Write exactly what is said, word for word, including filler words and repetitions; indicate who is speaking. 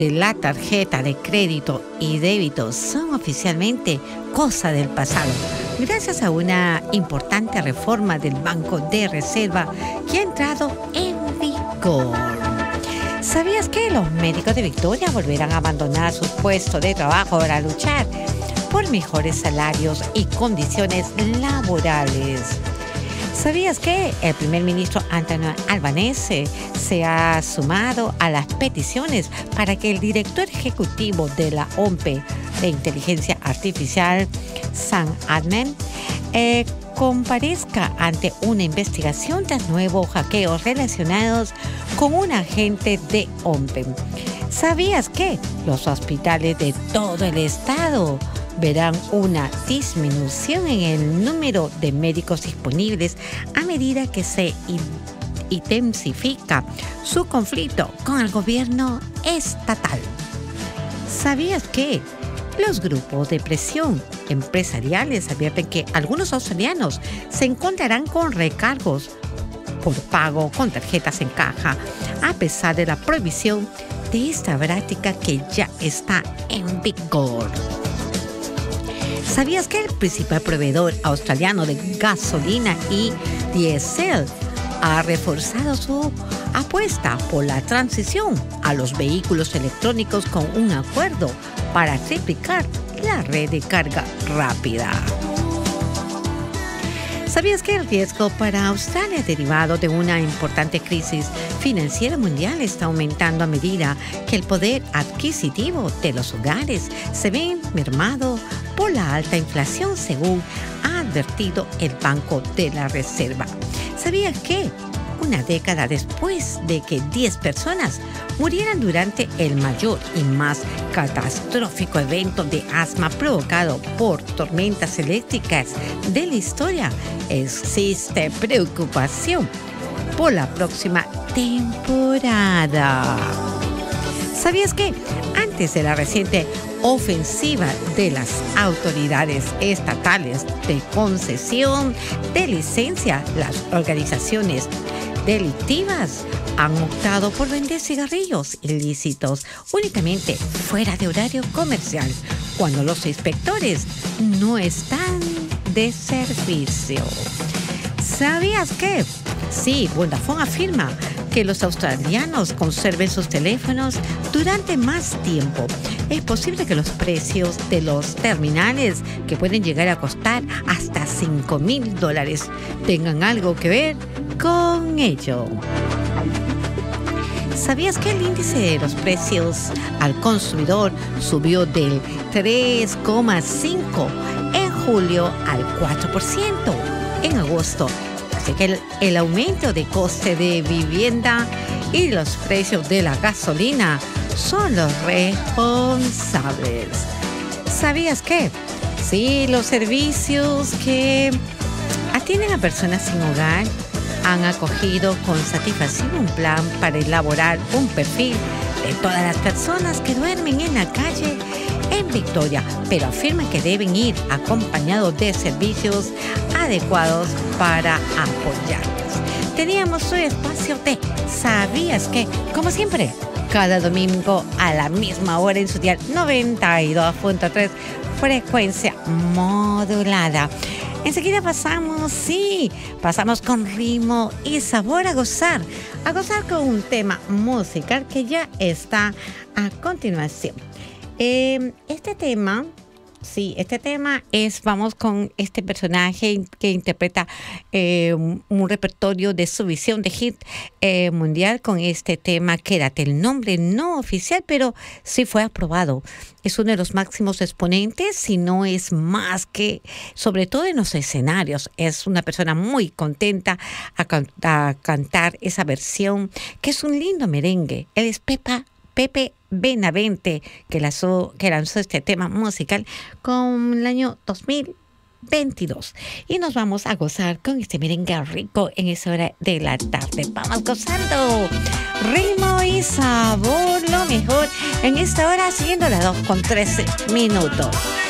Speaker 1: de la tarjeta de crédito y débito son oficialmente cosa del pasado, gracias a una importante reforma del Banco de Reserva que ha entrado en vigor. ¿Sabías que los médicos de Victoria volverán a abandonar sus puestos de trabajo para luchar por mejores salarios y condiciones laborales? ¿Sabías que el primer ministro Anthony Albanese se ha sumado a las peticiones para que el director ejecutivo de la O M P de Inteligencia Artificial, Sam Altman, eh, comparezca ante una investigación tras nuevos hackeos relacionados con un agente de O M P? ¿Sabías que los hospitales de todo el estado verán una disminución en el número de médicos disponibles a medida que se intensifica su conflicto con el gobierno estatal? ¿Sabías que los grupos de presión empresariales advierten que algunos australianos se encontrarán con recargos por pago con tarjetas en caja a pesar de la prohibición de esta práctica que ya está en vigor? ¿Sabías que el principal proveedor australiano de gasolina y diésel ha reforzado su apuesta por la transición a los vehículos electrónicos con un acuerdo para triplicar la red de carga rápida? ¿Sabías que el riesgo para Australia derivado de una importante crisis financiera mundial está aumentando a medida que el poder adquisitivo de los hogares se ve mermado por la alta inflación, según ha advertido el Banco de la Reserva? ¿Sabías que una década después de que diez personas murieran durante el mayor y más catastrófico evento de asma provocado por tormentas eléctricas de la historia, existe preocupación por la próxima temporada? ¿Sabías que antes de la reciente ofensiva de las autoridades estatales de concesión de licencia, las organizaciones delictivas han optado por vender cigarrillos ilícitos únicamente fuera de horario comercial cuando los inspectores no están de servicio? ¿Sabías que? Sí, Vodafone afirma que los australianos conserven sus teléfonos durante más tiempo. Es posible que los precios de los terminales, que pueden llegar a costar hasta cinco mil dólares, tengan algo que ver con ello. ¿Sabías que el índice de los precios al consumidor subió del tres coma cinco por ciento en julio al cuatro por ciento en agosto? Así que el, el aumento de coste de vivienda y los precios de la gasolina son los responsables. ¿Sabías que? Sí, los servicios que atienden a personas sin hogar han acogido con satisfacción un plan para elaborar un perfil de todas las personas que duermen en la calle en Victoria, pero afirman que deben ir acompañados de servicios adecuados para apoyarlos. Teníamos su espacio de ¿Sabías que? Como siempre, cada domingo a la misma hora en su dial noventa y dos punto tres, frecuencia modulada. Enseguida pasamos, sí, pasamos con ritmo y sabor a gozar, a gozar con un tema musical que ya está a continuación. Eh, este tema, sí, este tema es, vamos con este personaje que interpreta eh, un, un repertorio de su visión de hit eh, mundial con este tema Quédate, el nombre no oficial, pero sí fue aprobado. Es uno de los máximos exponentes, si no es más que, sobre todo en los escenarios. Es una persona muy contenta a, can- a cantar esa versión, que es un lindo merengue. Él es Pepa Pepe Benavente, que lanzó, que lanzó este tema musical con el año dos mil veintidós. Y nos vamos a gozar con este merengue rico en esa hora de la tarde. Vamos gozando ritmo y sabor, lo mejor en esta hora, siguiendo las dos con trece minutos.